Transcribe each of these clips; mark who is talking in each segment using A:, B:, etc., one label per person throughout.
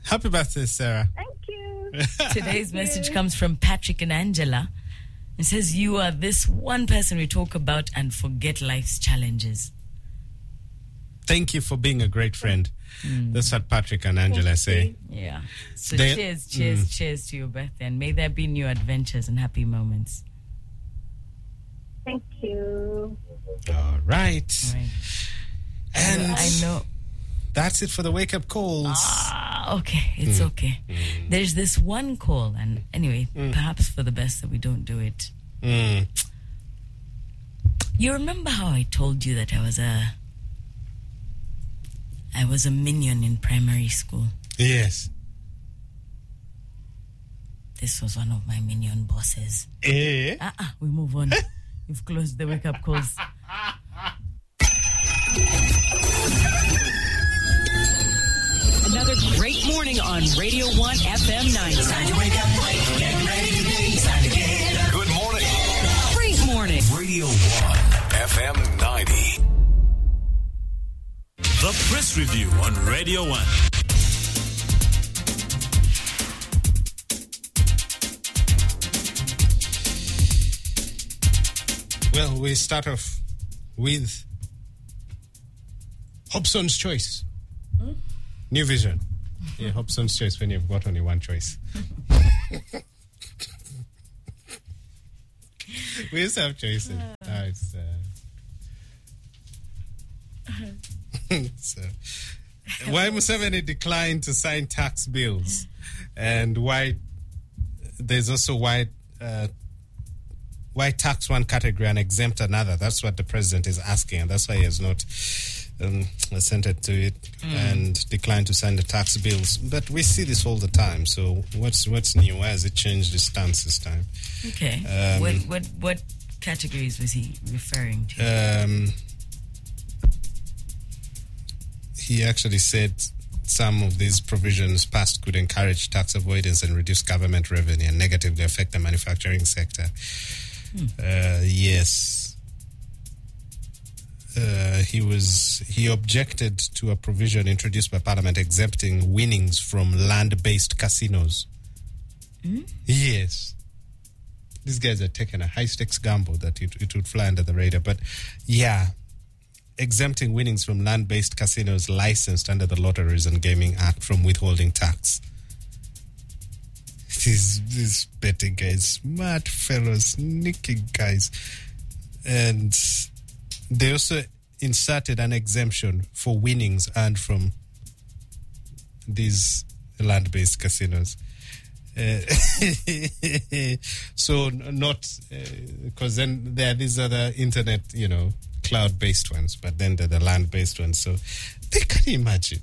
A: Happy birthday, Sarah.
B: Thank you.
C: Today's message comes from Patrick and Angela. It says, you are this one person we talk about and forget life's challenges.
A: Thank you for being a great friend. That's what Patrick and Angela say.
C: Yeah. So cheers to your birthday, and may there be new adventures and happy moments.
B: Thank you.
A: All right. And
C: I know.
A: That's it for the wake-up calls.
C: Okay. It's okay. There's this one call, and anyway, perhaps for the best that we don't do it. You remember how I told you that I was a minion in primary school?
A: Yes.
C: This was one of my minion bosses.
A: We
C: move on. You've closed the wake-up calls.
D: Another great morning on Radio 1 FM 90.
E: Time to wake up, get ready to be, time to get up.
F: Good morning.
D: Great morning.
F: Radio 1 FM 90.
G: The Press Review on Radio 1.
A: Well, we start off with Hobson's Choice. New Vision. Yeah, Hobson's Choice when you've got only one choice. We used to have choices. Now it's... So, why Museveni declined to sign tax bills, and why there's also why tax one category and exempt another. That's what the president is asking, and that's why he has not assented to it and declined to sign the tax bills. But we see this all the time. So what's new? Why has it changed his stance this time?
C: Okay. What categories was he referring to?
A: He actually said some of these provisions passed could encourage tax avoidance and reduce government revenue and negatively affect the manufacturing sector. Yes. He objected to a provision introduced by Parliament exempting winnings from land-based casinos. Yes. These guys are taking a high-stakes gamble that it would fly under the radar. But, yeah, exempting winnings from land-based casinos licensed under the Lotteries and Gaming Act from withholding tax. These betting guys, smart fellows, sneaky guys. And they also inserted an exemption for winnings earned from these land-based casinos. So not because then there are these other internet, cloud-based ones, but then there are the land-based ones. So they can imagine.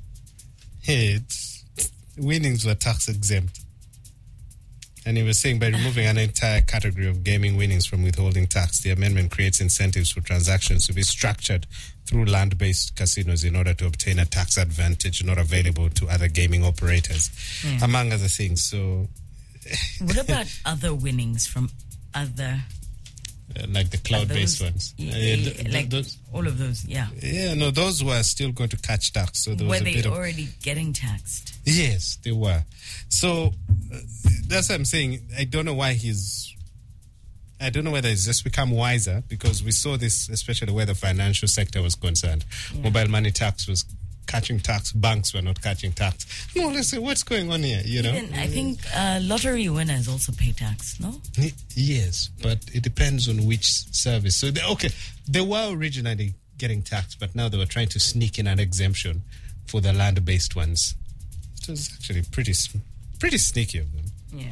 A: Winnings were tax exempt. And he was saying by removing an entire category of gaming winnings from withholding tax, the amendment creates incentives for transactions to be structured through land-based casinos in order to obtain a tax advantage not available to other gaming operators, among other things. So,
C: what about other winnings from other...
A: like the cloud-based ones?
C: All of those, yeah.
A: Yeah, no, those were still going to catch tax. So there was
C: were they already getting taxed?
A: Yes, they were. So that's what I'm saying. I don't know why I don't know whether it's just become wiser, because we saw this, especially where the financial sector was concerned. Yeah. Mobile money tax was catching tax, banks were not catching tax. No, let's say, what's going on here,
C: Even, I think lottery winners also pay tax, no?
A: Yes, but it depends on which service. So, they were originally getting taxed, but now they were trying to sneak in an exemption for the land-based ones. It was actually pretty sneaky of them.
C: Yeah.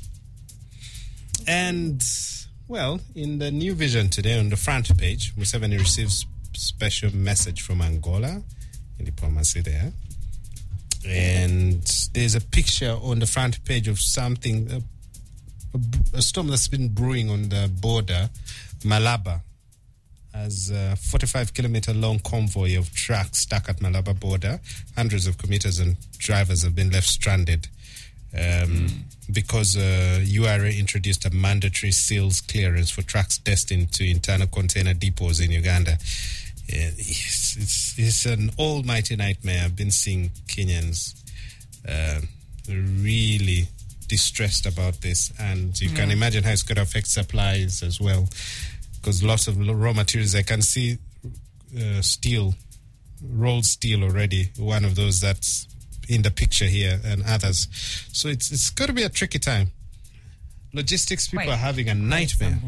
A: And, well, in the New Vision today, on the front page, Museveni receives special message from Angola in diplomacy there. And there's a picture on the front page of something, a storm that's been brewing on the border, Malaba, as a 45-kilometer long convoy of trucks stuck at Malaba border. Hundreds of commuters and drivers have been left stranded because URA introduced a mandatory seals clearance for trucks destined to internal container depots in Uganda. It's an almighty nightmare. I've been seeing Kenyans really distressed about this, and you can imagine how it's going to affect supplies as well, because lots of raw materials. I can see steel, rolled steel already, one of those that's in the picture here, and others. So it's going to be a tricky time. Logistics people are having a nightmare.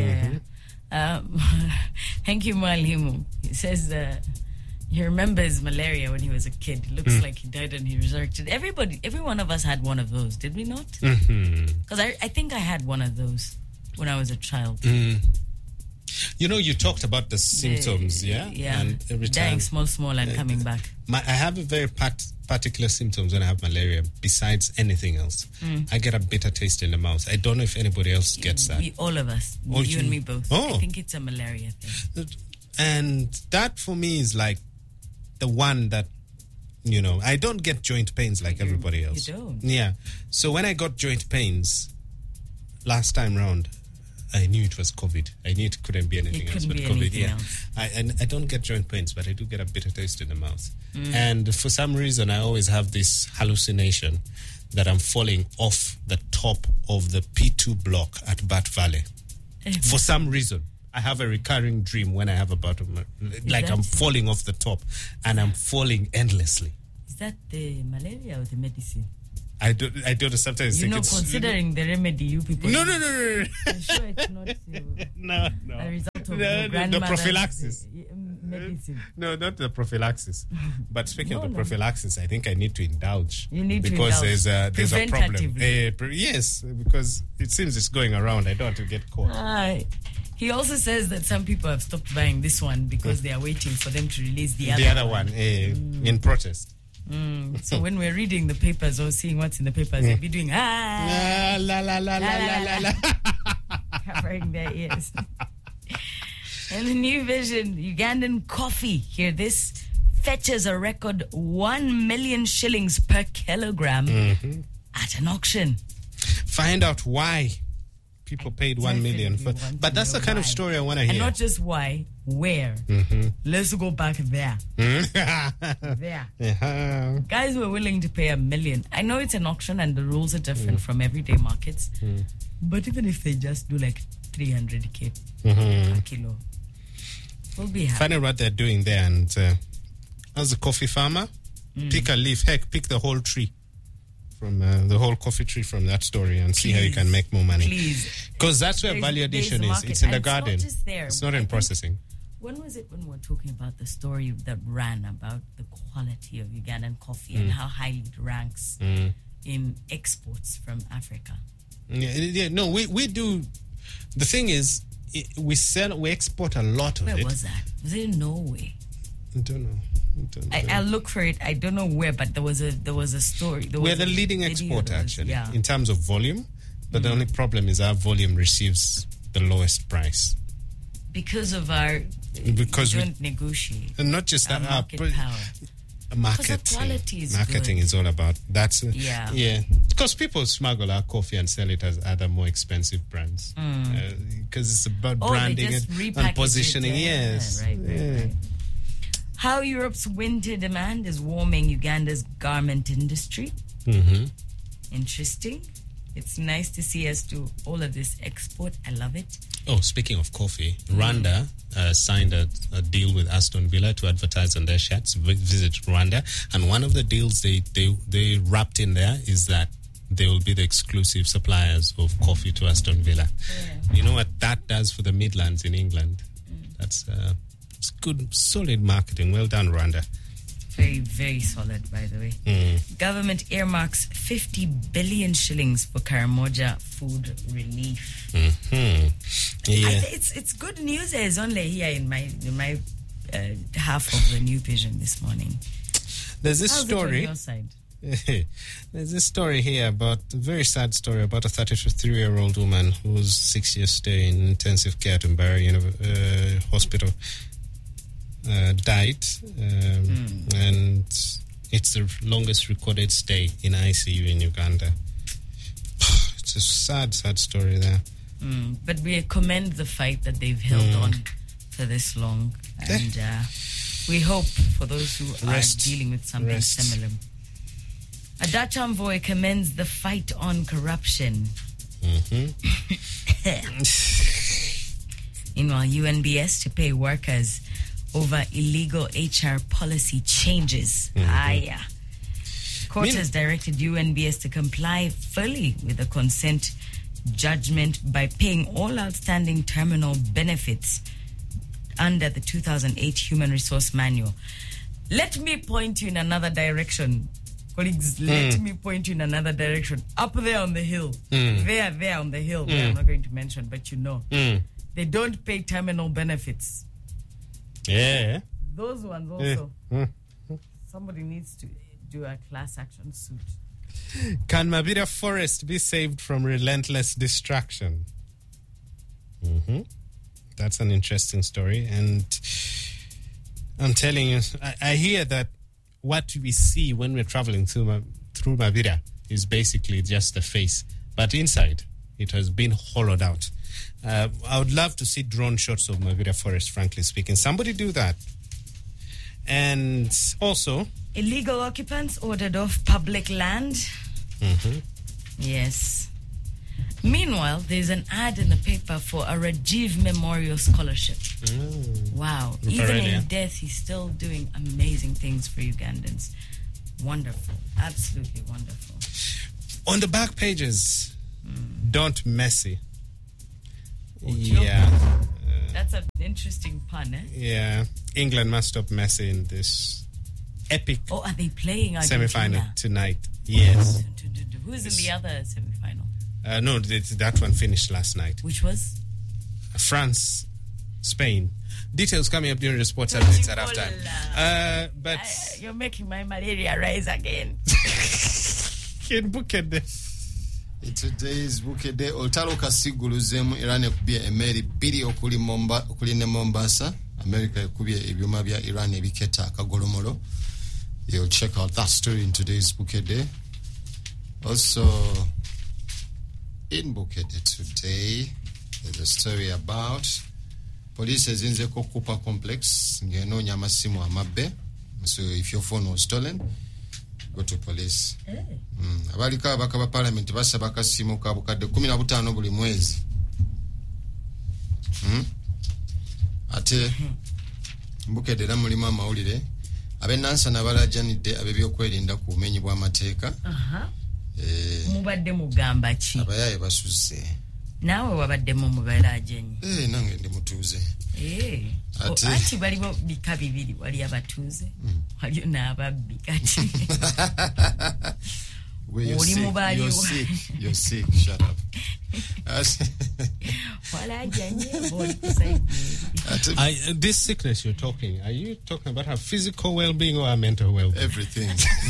C: Thank you, Malhimu. He says he remembers malaria when he was a kid. It looks like he died and he resurrected. Every one of us had one of those, did we not? Because I think I had one of those when I was a child.
A: You know, you talked about the symptoms,
C: Yeah.
A: And every
C: dying
A: time,
C: small and coming back.
A: I have a very particular symptoms when I have malaria. Besides anything else, I get a bitter taste in the mouth. I don't know if anybody else gets that.
C: All of us,
A: Oh,
C: you and me both.
A: Oh.
C: I think it's a malaria thing.
A: And that for me is like the one that, you know, I don't get joint pains like everybody else.
C: You don't?
A: Yeah. So when I got joint pains last time round, I knew it was COVID. I knew it couldn't be anything else but COVID.
C: Else.
A: I don't get joint pains, but I do get a bitter taste in the mouth. And for some reason, I always have this hallucination that I'm falling off the top of the P2 block at Bat Valley. For some reason, I have a recurring dream when I have a bout of like I'm falling off the top, and I'm falling endlessly.
C: Is that the malaria or the medicine?
A: I don't sometimes think it's...
C: considering the remedy you people...
A: No.
C: I'm sure it's not
A: No.
C: a result of
A: No,
C: your grandmother's
A: the prophylaxis.
C: medicine.
A: No, not the prophylaxis. But speaking of the
C: No.
A: prophylaxis, I think I need to indulge.
C: You need to
A: because
C: indulge.
A: there's a problem.
C: Preventatively.
A: Yes, because it seems it's going around. I don't want to get caught.
C: He also says that some people have stopped buying this one because they are waiting for them to release the
A: The other one in protest.
C: So when we're reading the papers or seeing what's in the papers, they'll be doing
A: La la la la la la.
C: covering their ears. And the New Vision, Ugandan coffee, hear this, fetches a record 1 million shillings per kilogram at an auction.
A: Find out why people paid 1 million for. But that's the kind of story I want to hear.
C: And not just why, where. Let's go back there. There. Guys were willing to pay 1 million. I know it's an auction and the rules are different from everyday markets. But even if they just do like 300k per kilo, we'll be happy.
A: Find out what they're doing there. And as a coffee farmer, pick a leaf. Heck, pick the whole tree. From the whole coffee tree from that story and see how you can make more money.
C: Please.
A: Because that's where value addition is. It's in the garden.
C: It's not just there.
A: It's not in processing.
C: When was it when we were talking about the story that ran about the quality of Ugandan coffee and how highly it ranks in exports from Africa?
A: No, we do. The thing is, we export a lot of it.
C: Where was that? Was it in Norway?
A: I don't know.
C: I'll look for it. I don't know where, but there was a story.
A: We're the leading exporter, actually,
C: yeah.
A: in terms of volume. But the only problem is our volume receives the lowest price.
C: Because of our...
A: Because
C: we don't negotiate.
A: And not just
C: our
A: that.
C: Market power.
A: Marketing
C: is
A: all about that.
C: Yeah.
A: Because people smuggle our coffee and sell it as other more expensive brands. Because it's about branding and positioning. Yes.
C: Right. How Europe's winter demand is warming Uganda's garment industry. Interesting. It's nice to see us do all of this export. I love it.
A: Oh, speaking of coffee, Rwanda signed a deal with Aston Villa to advertise on their shirts. Visit Rwanda, and one of the deals they wrapped in there is that they will be the exclusive suppliers of coffee to Aston Villa. You know what that does for the Midlands in England? That's it's good, solid marketing. Well done, Rwanda.
C: Very, very solid, by the way. Government earmarks 50 billion shillings for Karamoja food relief. It's good news. It's only here in my half of the New Vision this morning.
A: There's this
C: How's
A: story.
C: it on your side?
A: There's this story here about a very sad story about a 33-year-old woman who was 6 years stay in intensive care at Mbarara Hospital. Died, and it's the longest recorded stay in ICU in Uganda. It's a sad story there.
C: But we commend the fight that they've held on for this long, and we hope for those who are dealing with something similar. A Dutch envoy commends the fight on corruption. Meanwhile, UNBS to pay workers over illegal HR policy changes. Court has directed UNBS to comply fully with the consent judgment by paying all outstanding terminal benefits under the 2008 Human Resource Manual. Let me point you in another direction. Colleagues, let me point you in another direction. Up there on the hill. There on the hill. I'm not going to mention, but you know. They don't pay terminal benefits.
A: Yeah.
C: Those ones also. Somebody needs to do a class action suit.
A: Can Mabira Forest be saved from relentless destruction? That's an interesting story. And I'm telling you, I hear that what we see when we're traveling through Mabira is basically just the face. But inside, it has been hollowed out. I would love to see drone shots of Mabira Forest, frankly speaking. Somebody do that. And also...
C: Illegal occupants ordered off public land. Yes. Meanwhile, there's an ad in the paper for a Rajiv Memorial Scholarship. Wow. Even in death, he's still doing amazing things for Ugandans. Wonderful. Absolutely wonderful.
A: On the back pages, don't Messi.
C: That's an interesting pun, eh?
A: Yeah. England must stop Messi in this epic
C: are they playing Argentina?
A: semi-final tonight. Yes.
C: Who's in the other semi-final?
A: No, that one finished last night.
C: Which was?
A: France, Spain. Details coming up during the sports updates at halftime. But
C: you're making my malaria rise again.
A: In Bukede.
H: Today's Bukede. Oltalo kasiguluzemu Iran ekubye emeri biri okuli ne Mombasa. America ekubye ebyuma bya Iran ebiketa akagolomolo. You'll check out that story in today's Bukede. Also, in Bukede today, there's a story about police ezinze ko Kupa complex ngenonya amasimu amabbe. So if your phone was stolen, go to police. Abalika abakaba parliament basaba kasimu ka bukadde 15 buli mwezi. Ate Bukede la mulima amawulire abenansa nabalajanidde abebyokwerinda ku bumenyi bw'amateeka.
C: Mubadde mugamba ki?
H: Abayaye basusse.
C: Naawe wabadde mu mubalajanyi.
H: Nange ndi mutuuze.
C: Ati balibo bika bibiri wali abatuuze. Waliyo n'ababbi kati.
H: You're sick. Shut up.
A: This sickness you're talking, are you talking about her physical well-being or her mental well-being?
H: Everything.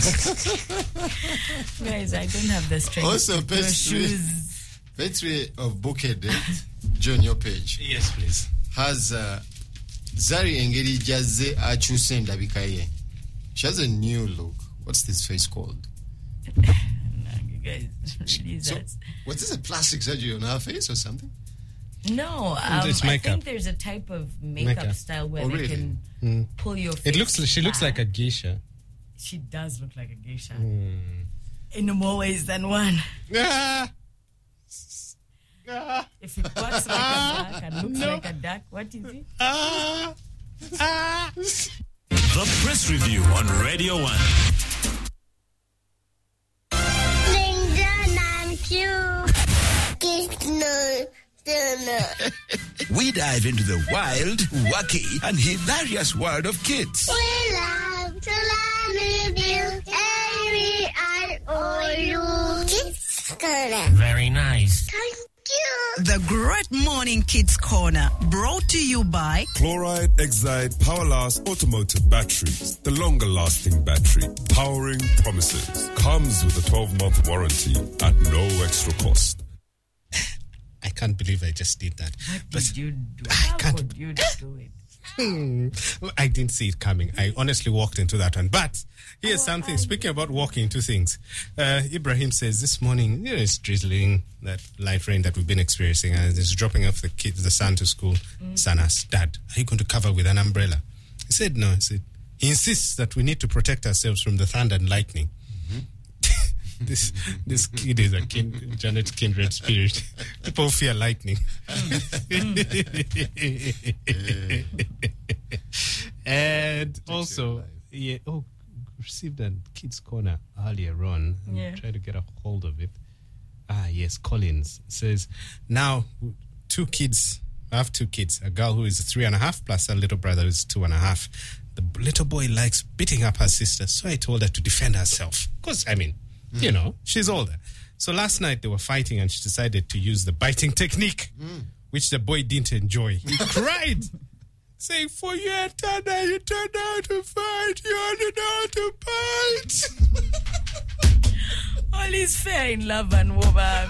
C: Guys, I don't have the strength.
H: Also, Petri of Bukede, join your page.
A: Yes, please.
H: Has Zari Engeri Jaze Achuse Ndabikaye. She has a new look. What's this face called?
C: Guys, really
H: was this a plastic surgery on her face or something?
C: No, I think there's a type of makeup style where they can pull your face.
A: She looks like a geisha.
C: She does look like a geisha. In more ways than one. If it works like a duck and looks like a duck, what is it?
G: The Press Review on Radio 1.
I: We dive into the wild, wacky, and hilarious world of kids.
E: We love to learn with you, and we are all you. Kids Corner.
I: Very nice.
E: Thank you.
J: The Great Morning Kids Corner, brought to you by
K: Chloride Exide Powerlast Automotive Batteries, the longer-lasting battery, powering promises. Comes with a 12-month warranty at no extra cost.
A: I can't believe I just did that.
C: What did you do? How could you do it?
A: I didn't see it coming. I honestly walked into that one. But here's something. Speaking about walking into things, Ibrahim says this morning, it's drizzling, that light rain that we've been experiencing, and it's dropping off the son to school. Son asked, Dad, are you going to cover with an umbrella? He said, no. He insists that we need to protect ourselves from the thunder and lightning. this kid is a Janet kindred spirit. People fear lightning. And also, received a Kids Corner earlier on. Try to get a hold of it. Yes, Collins says, now 2 kids. I have 2 kids, a girl who is 3.5 plus a little brother who is 2.5. The little boy likes beating up her sister, so I told her to defend herself. Because, you know, she's older. So last night they were fighting and she decided to use the biting technique, which the boy didn't enjoy. He cried, saying, for you and Tana, you turned out to fight, you only know how to bite.
C: All is fair in love and war.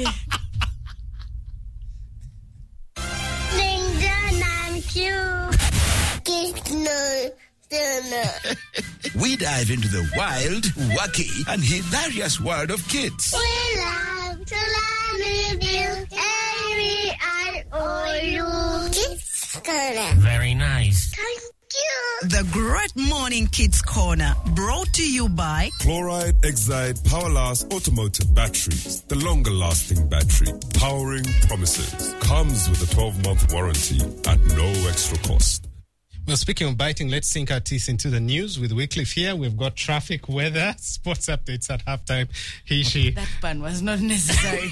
I: We dive into the wild, wacky, and hilarious world of kids.
E: We love to learn with you. We are all you. Kids Corner.
L: Very nice.
E: Thank you.
J: The Great Morning Kids Corner, brought to you by
K: Chloride Exide Powerlast Automotive Batteries, the longer lasting battery. Powering promises. Comes with a 12-month warranty at no extra cost.
A: Well, speaking of biting, let's sink our teeth into the news with Wycliffe here. We've got traffic, weather, sports updates at halftime. He, she.
C: That pun was not necessary.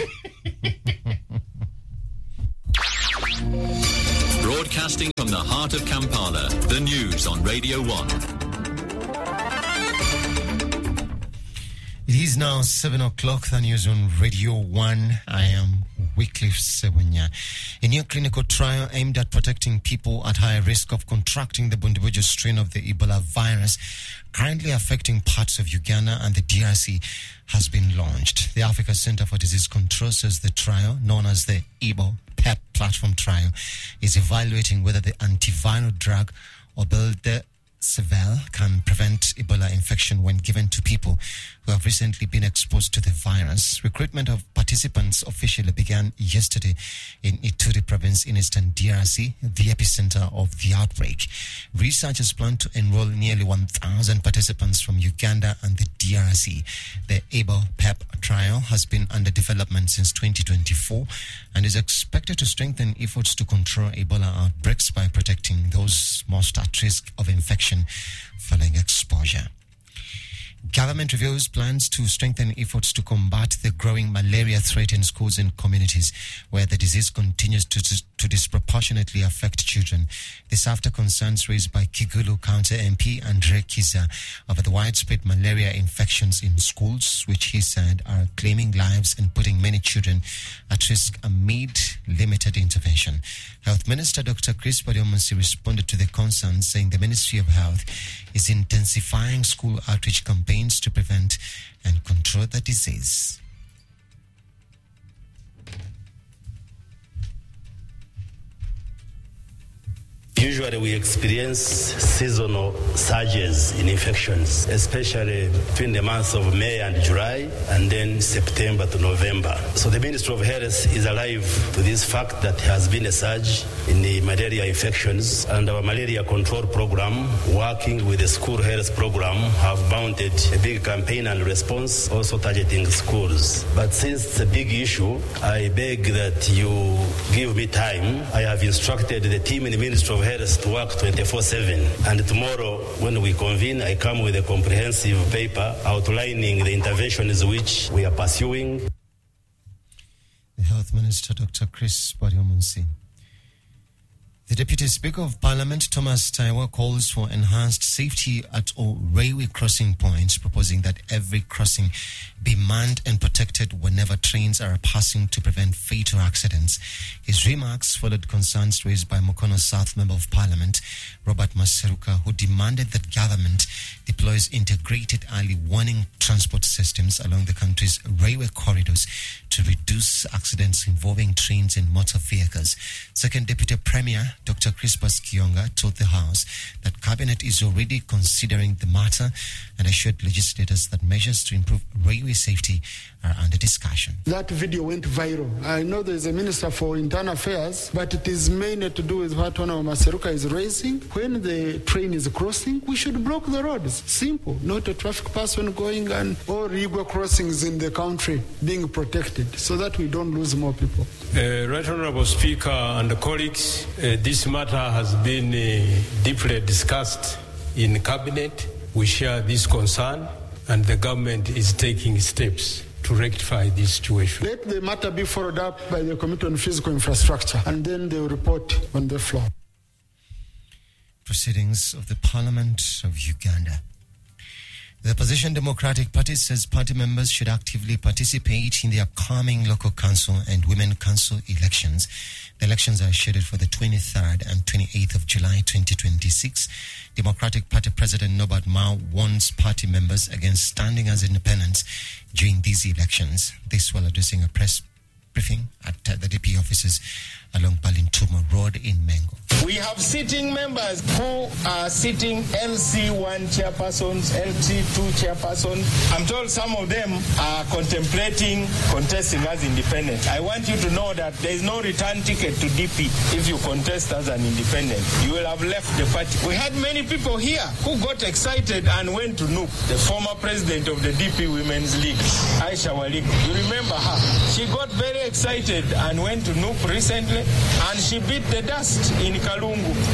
M: Broadcasting from the heart of Kampala, the news on Radio 1.
N: It is now 7 o'clock, the news on Radio 1. I am Wycliffe Sebunya. A new clinical trial aimed at protecting people at high risk of contracting the Bundibugyo strain of the Ebola virus, currently affecting parts of Uganda and the DRC, has been launched. The Africa Center for Disease Control says the trial, known as the Ebo PEP platform trial, is evaluating whether the antiviral drug Obeldesivir can prevent Ebola infection when given to people who have recently been exposed to the virus. Recruitment of participants officially began yesterday in Ituri province in eastern DRC, the epicenter of the outbreak. Researchers plan to enroll nearly 1,000 participants from Uganda and the DRC. The Ebo PEP trial has been under development since 2024 and is expected to strengthen efforts to control Ebola outbreaks by protecting those most at risk of infection following exposure. Government reviews plans to strengthen efforts to combat the growing malaria threat in schools and communities where the disease continues to disproportionately affect children. This after concerns raised by Kigulu County MP Andre Kiza over the widespread malaria infections in schools, which he said are claiming lives and putting many children at risk amid limited intervention. Health Minister Dr. Chris Bariomunsi responded to the concerns, saying the Ministry of Health is intensifying school outreach campaigns to prevent and control the disease.
O: Usually we experience seasonal surges in infections, especially between the months of May and July, and then September to November. So the Ministry of Health is alive to this fact that there has been a surge in the malaria infections, and our malaria control program, working with the school health program, have mounted a big campaign and response, also targeting schools. But since it's a big issue, I beg that you give me time. I have instructed the team in the Ministry of Health to work 24/7. And tomorrow, when we convene, I come with a comprehensive paper outlining the interventions which we are pursuing.
N: The Health Minister, Dr. Chris Bariomunsi. The Deputy Speaker of Parliament, Thomas Taiwa, calls for enhanced safety at all railway crossing points, proposing that every crossing be manned and protected whenever trains are passing to prevent fatal accidents. His remarks followed concerns raised by Mukono South Member of Parliament, Robert Maseruka, who demanded that government deploys integrated early warning transport systems along the country's railway corridors to reduce accidents involving trains and motor vehicles. Second Deputy Premier Dr. Crispus Kionga, told the House that Cabinet is already considering the matter and assured legislators that measures to improve railway safety are under discussion.
L: That video went viral. I know there's a Minister for Internal Affairs, but it is mainly to do with what Honorable Maseruka is raising. When the train is crossing, we should block the roads. Simple. Not a traffic person going and all legal crossings in the country being protected so that we don't lose more people.
P: Right Honorable Speaker and colleagues, this matter has been deeply discussed in Cabinet. We share this concern and the government is taking steps to rectify this situation.
L: Let the matter be followed up by the Committee on Physical Infrastructure and then they will report on the floor.
N: Proceedings of the Parliament of Uganda. The Opposition Democratic Party says party members should actively participate in the upcoming local council and women council elections. The elections are scheduled for the 23rd and 28th of July 2026. Democratic Party President Norbert Mao warns party members against standing as independents during these elections. This while addressing a press briefing at the DP offices along Balintuma Road in Mengo.
Q: We have sitting members who are sitting LC1 chairpersons, LC2 chairpersons. I'm told some of them are contemplating contesting as independent. I want you to know that there is no return ticket to DP if you contest as an independent. You will have left the party. We had many people here who got excited and went to NUP. The former president of the DP Women's League, Aisha Waliku. You remember her? She got very excited and went to NUP recently and she beat the dust in Kalungu.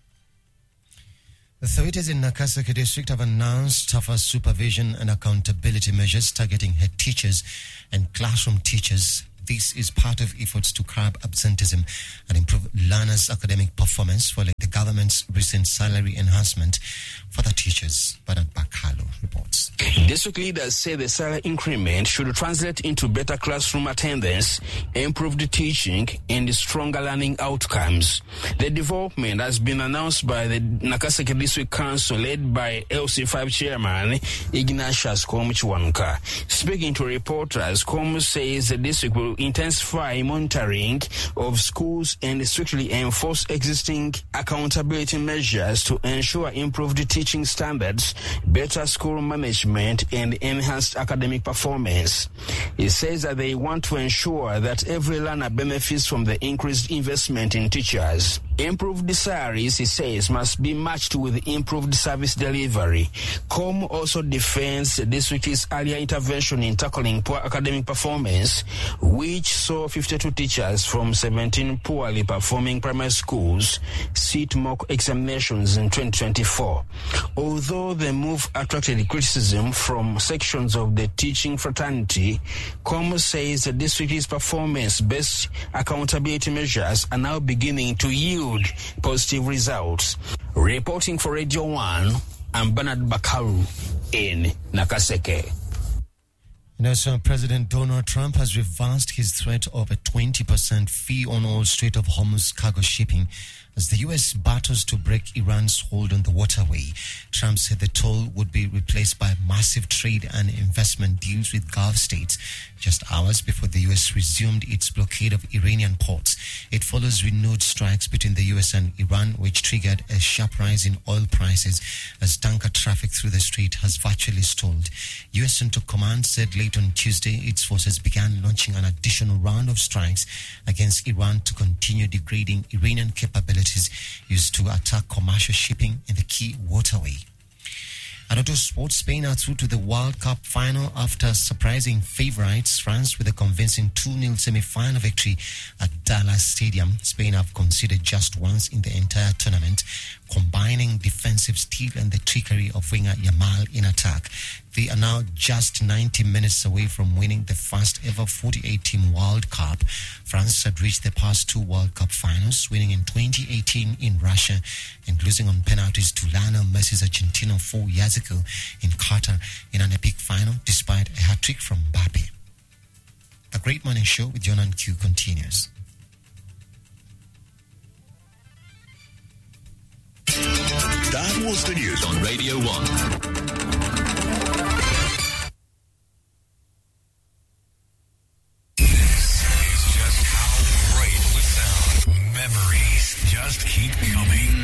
N: Authorities in Nakaseke district have announced tougher supervision and accountability measures targeting head teachers and classroom teachers. This is part of efforts to curb absenteeism and improve learners' academic performance following the government's recent salary enhancement for the teachers. Bernard Bakalo reports.
R: District leaders say the salary increment should translate into better classroom attendance, improved teaching, and stronger learning outcomes. The development has been announced by the Nakaseke District Council led by LC5 Chairman Ignatius Komuchwanka. Speaking to reporters, Komu says the district will intensify monitoring of schools and strictly enforce existing accountability measures to ensure improved teaching standards, better school management, and enhanced academic performance. He says that they want to ensure that every learner benefits from the increased investment in teachers. Improved salaries, he says, must be matched with improved service delivery. COM also defends the district's earlier intervention in tackling poor academic performance, which saw 52 teachers from 17 poorly performing primary schools sit mock examinations in 2024. Although the move attracted criticism from sections of the teaching fraternity, COM says the district's performance-based accountability measures are now beginning to yield positive results. Reporting for Radio 1, I'm Bernard Bakaru in Nakaseke.
N: And also, President Donald Trump has reversed his threat of a 20% fee on all Strait of Hormuz cargo shipping as the U.S. battles to break Iran's hold on the waterway. Trump said the toll would be replaced by massive trade and investment deals with Gulf states just hours before the U.S. resumed its blockade of Iranian ports. It follows renewed strikes between the U.S. and Iran, which triggered a sharp rise in oil prices as tanker traffic through the strait has virtually stalled. U.S. Central Command said late on Tuesday its forces began launching an additional round of strikes against Iran to continue degrading Iranian capabilities used to attack commercial shipping in the key waterway. And auto sports, Spain are through to the World Cup final after surprising favourites France with a convincing 2-0 semi-final victory at Dallas Stadium. Spain have conceded just once in the entire tournament, combining defensive steel and the trickery of winger Yamal in attack. They are now just 90 minutes away from winning the first ever 48-team World Cup. France had reached the past two World Cup finals, winning in 2018 in Russia and losing on penalties to Lionel Messi's Argentina 4 years ago in Qatar in an epic final, despite a hat-trick from Mbappe. The Great Morning Show with John and Q continues.
M: That was the news on Radio 1.